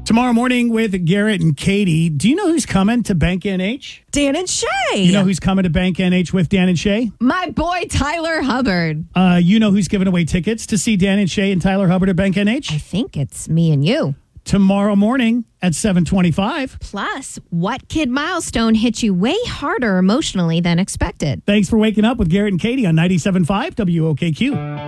Tomorrow morning with Garrett and Katie. Do you know who's coming to Bank NH? Dan and Shay. You know who's coming to Bank NH with Dan and Shay? My boy, Tyler Hubbard. You know who's giving away tickets to see Dan and Shay and Tyler Hubbard at Bank NH? I think it's me and you. Tomorrow morning at 7:25. Plus, what kid milestone hit you way harder emotionally than expected? Thanks for waking up with Garrett and Katie on 97.5 WOKQ.